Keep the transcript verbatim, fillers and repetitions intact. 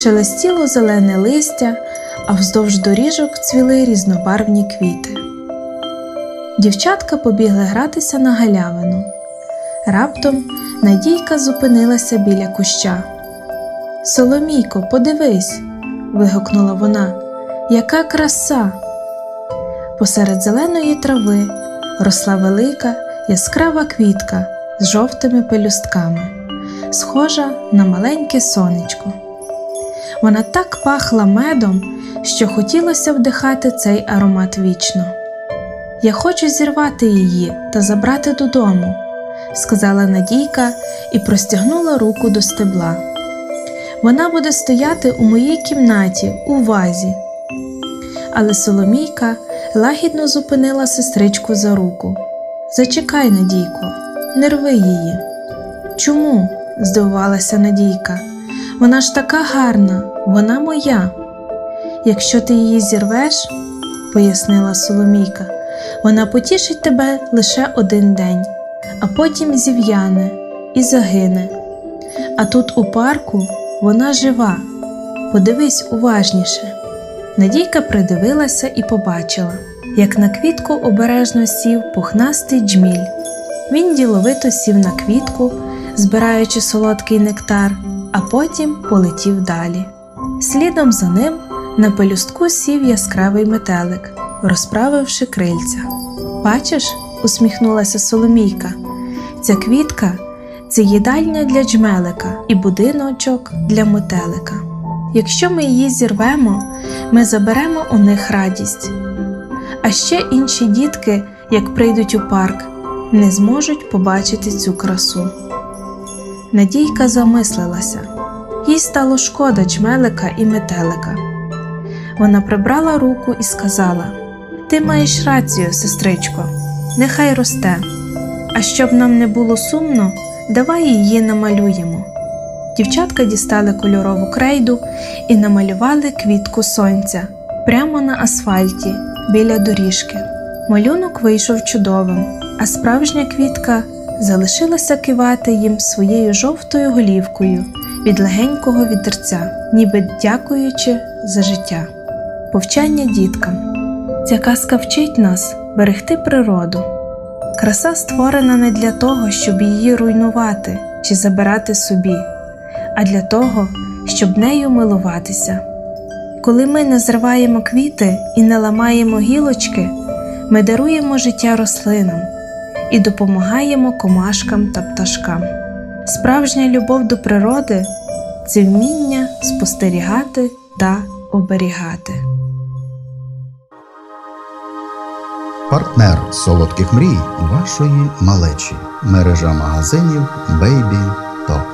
Шелестіло зелене листя, а вздовж доріжок цвіли різнобарвні квіти. Дівчатка побігли гратися на галявину. Раптом Надійка зупинилася біля куща. «Соломійко, подивись!» – вигукнула вона. «Яка краса!» Посеред зеленої трави росла велика яскрава квітка з жовтими пелюстками, схожа на маленьке сонечко. Вона так пахла медом, що хотілося вдихати цей аромат вічно. «Я хочу зірвати її та забрати додому», – сказала Надійка і простягнула руку до стебла. «Вона буде стояти у моїй кімнаті, у вазі». Але Соломійка лагідно зупинила сестричку за руку. «Зачекай, Надійко, не рви її». «Чому?» – здивувалася Надійка. «Вона ж така гарна, вона моя». «Якщо ти її зірвеш, – пояснила Соломійка, – вона потішить тебе лише один день, а потім зів'яне і загине. А тут у парку вона жива. Подивись уважніше». Надійка придивилася і побачила, як на квітку обережно сів пухнастий джміль. Він діловито сів на квітку, збираючи солодкий нектар, а потім полетів далі. Слідом за ним на пелюстку сів яскравий метелик, розправивши крильця. «Бачиш?» – усміхнулася Соломійка. «Ця квітка – це їдальня для джмелика і будиночок для метелика. Якщо ми її зірвемо, ми заберемо у них радість. А ще інші дітки, як прийдуть у парк, не зможуть побачити цю красу». Надійка замислилася. Їй стало шкода джмелика і метелика. Вона прибрала руку і сказала: «Ти маєш рацію, сестричко, нехай росте. А щоб нам не було сумно, давай її намалюємо». Дівчатка дістали кольорову крейду і намалювали квітку сонця прямо на асфальті, біля доріжки. Малюнок вийшов чудовим, а справжня квітка залишилася кивати їм своєю жовтою голівкою від легенького вітерця, ніби дякуючи за життя. Повчання діткам. Ця казка вчить нас берегти природу. Краса створена не для того, щоб її руйнувати чи забирати собі, а для того, щоб нею милуватися. Коли ми не зриваємо квіти і не ламаємо гілочки, ми даруємо життя рослинам і допомагаємо комашкам та пташкам. Справжня любов до природи – це вміння спостерігати та оберігати. Партнер солодких мрій вашої малечі. Мережа магазинів Бейбі Топ.